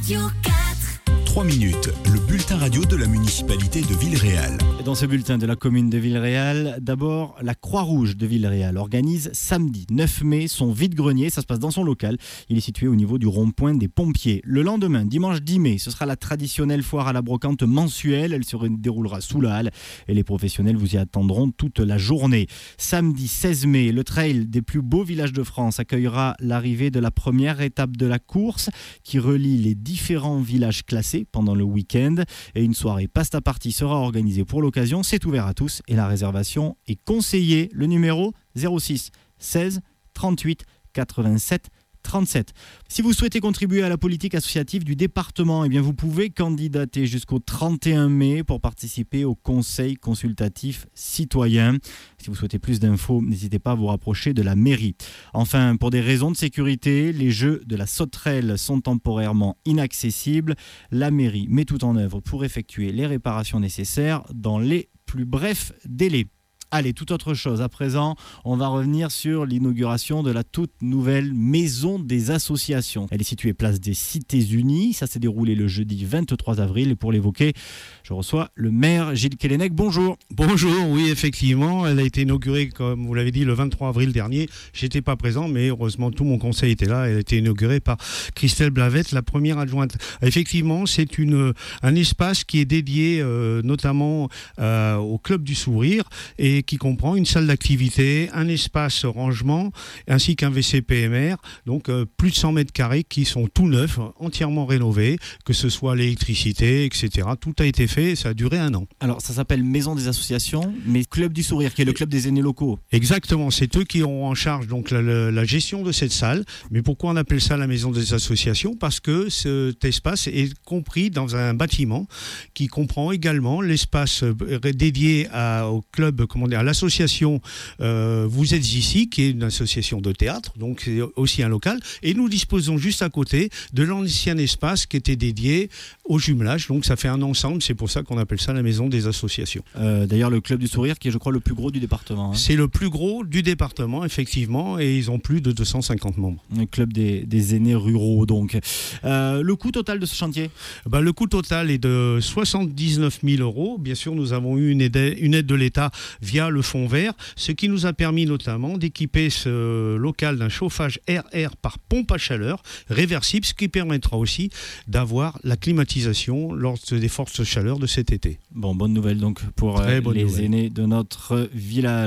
Radio 4. 3 minutes, le bulletin radio de la municipalité de Villeréal. Dans ce bulletin de la commune de Villeréal, d'abord, la Croix-Rouge de Villeréal organise samedi 9 mai son vide-grenier. Ça se passe dans son local. Il est situé au niveau du rond-point des Pompiers. Le lendemain, dimanche 10 mai, ce sera la traditionnelle foire à la brocante mensuelle. Elle se déroulera sous la halle et les professionnels vous y attendront toute la journée. Samedi 16 mai, le trail des plus beaux villages de France accueillera l'arrivée de la première étape de la course qui relie les différents villages classés pendant le week-end, et une soirée pasta party sera organisée pour l'occasion. C'est ouvert à tous et la réservation est conseillée. Le numéro 06 16 38 87 37. Si vous souhaitez contribuer à la politique associative du département, eh bien vous pouvez candidater jusqu'au 31 mai pour participer au Conseil consultatif citoyen. Si vous souhaitez plus d'infos, n'hésitez pas à vous rapprocher de la mairie. Enfin, pour des raisons de sécurité, les jeux de la sauterelle sont temporairement inaccessibles. La mairie met tout en œuvre pour effectuer les réparations nécessaires dans les plus brefs délais. Allez, toute autre chose. À présent, on va revenir sur l'inauguration de la toute nouvelle Maison des Associations. Elle est située place des Cités-Unies. Ça s'est déroulé le jeudi 23 avril. Et pour l'évoquer, je reçois le maire Gilles Kellenec. Bonjour. Bonjour, oui, effectivement. Elle a été inaugurée, comme vous l'avez dit, le 23 avril dernier. J'étais pas présent, mais heureusement, tout mon conseil était là. Elle a été inaugurée par Christelle Blavette, la première adjointe. Effectivement, c'est un espace qui est dédié notamment au Club du Sourire et qui comprend une salle d'activité, un espace rangement, ainsi qu'un WC PMR. Donc plus de 100 mètres carrés qui sont tout neufs, entièrement rénovés, que ce soit l'électricité, etc. Tout a été fait et ça a duré 1 an. Alors ça s'appelle Maison des Associations, mais Club du Sourire, qui est le club des aînés locaux. Exactement, c'est eux qui auront en charge donc la gestion de cette salle. Mais pourquoi on appelle ça la Maison des Associations ? Parce que cet espace est compris dans un bâtiment qui comprend également l'espace dédié au club, à l'association Vous êtes ici, qui est une association de théâtre, donc c'est aussi un local, et nous disposons juste à côté de l'ancien espace qui était dédié au jumelage, donc ça fait un ensemble, c'est pour ça qu'on appelle ça la Maison des Associations. D'ailleurs, le Club du Sourire, qui est je crois le plus gros du département. C'est le plus gros du département, effectivement, et ils ont plus de 250 membres. Le Club des aînés ruraux, donc. Le coût total de ce chantier ? Le coût total est de 79 000 €. Bien sûr, nous avons eu une aide de l'État via le fonds vert, ce qui nous a permis notamment d'équiper ce local d'un chauffage RR par pompe à chaleur réversible, ce qui permettra aussi d'avoir la climatisation lors des fortes chaleurs de cet été. Bon, bonne nouvelle donc pour les aînés de notre village.